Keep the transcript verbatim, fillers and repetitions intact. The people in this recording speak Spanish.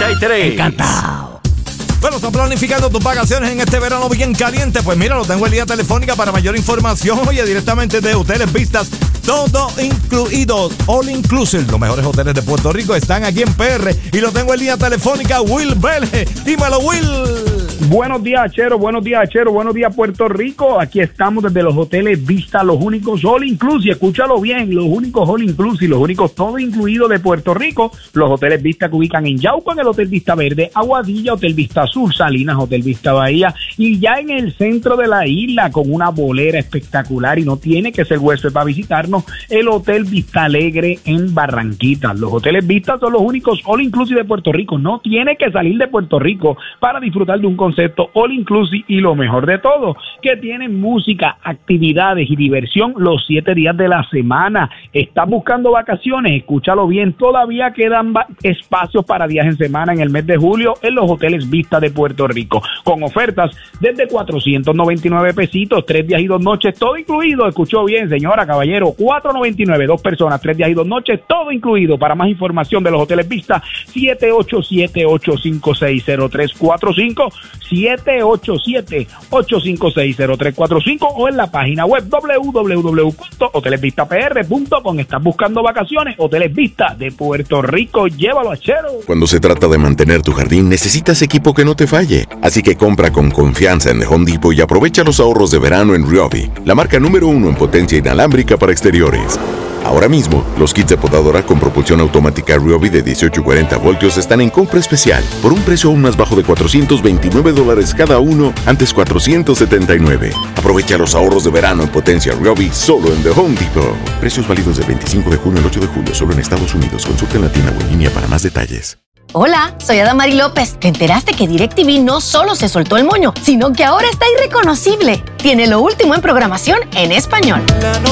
hay tres. Encantado. Bueno, ¿estás planificando tus vacaciones en este verano bien caliente? Pues mira, lo tengo en línea telefónica para mayor información. Oye, directamente de Hoteles Vistas, todo incluido, all inclusive. Los mejores hoteles de Puerto Rico están aquí en P R y lo tengo en línea telefónica, Will Vélez. Dímelo, Will. Buenos días, Chero, buenos días, Chero, buenos días, Puerto Rico. Aquí estamos desde los Hoteles Vista, los únicos all inclusive, escúchalo bien, los únicos all inclusive, los únicos todo incluido de Puerto Rico. Los Hoteles Vista que ubican en Yauco, en el Hotel Vista Verde, Aguadilla, Hotel Vista Sur, Salinas, Hotel Vista Bahía, y ya en el centro de la isla con una bolera espectacular, y no tiene que ser huésped para visitarnos, el Hotel Vista Alegre en Barranquita. Los Hoteles Vista son los únicos all inclusive de Puerto Rico. No tiene que salir de Puerto Rico para disfrutar de un concepto all inclusive, y lo mejor de todo, que tienen música, actividades y diversión los siete días de la semana. ¿Estás buscando vacaciones? Escúchalo bien, todavía quedan espacios para días en semana en el mes de julio en los Hoteles Vista de Puerto Rico, con ofertas desde cuatrocientos noventa y nueve pesitos, tres días y dos noches, todo incluido. Escuchó bien, señora, caballero, cuatrocientos noventa y nueve, dos personas, tres días y dos noches, todo incluido. Para más información de los Hoteles Vista, siete ocho siete, ocho cinco seis, cero tres cuatro cinco, siete ocho siete, ocho cinco seis, cero tres cuatro cinco, o en la página web doble u doble u doble u punto hoteles vista p r punto com. Estás buscando vacaciones, Hoteles Vista de Puerto Rico, llévalo a Chero. Cuando se trata de mantener tu jardín, necesitas equipo que no te falle. Así que compra con confianza en The Home Depot y aprovecha los ahorros de verano en Ryobi, la marca número uno en potencia inalámbrica para exteriores. Ahora mismo, los kits de podadora con propulsión automática Ryobi de dieciocho y cuarenta voltios están en compra especial por un precio aún más bajo de cuatrocientos veintinueve dólares cada uno, antes cuatrocientos setenta y nueve. Aprovecha los ahorros de verano en potencia Ryobi solo en The Home Depot. Precios válidos del veinticinco de junio al ocho de julio solo en Estados Unidos. Consulta en la tienda o en línea para más detalles. Hola, soy Adamari López. ¿Te enteraste que DirecTV no solo se soltó el moño, sino que ahora está irreconocible? Tiene lo último en programación en español.